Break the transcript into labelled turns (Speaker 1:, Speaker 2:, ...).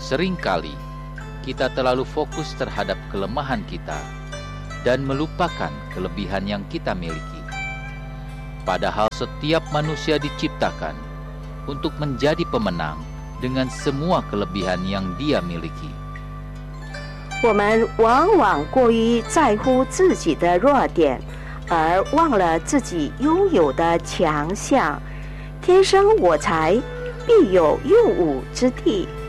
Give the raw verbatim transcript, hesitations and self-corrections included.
Speaker 1: Seringkali kita terlalu fokus terhadap kelemahan kita dan melupakan kelebihan yang kita miliki. Padahal setiap manusia diciptakan untuk menjadi pemenang dengan semua kelebihan yang dia miliki.
Speaker 2: 我们往往过于在乎自己的弱点，而忘了自己拥有的强项。天生我材必有用武之地。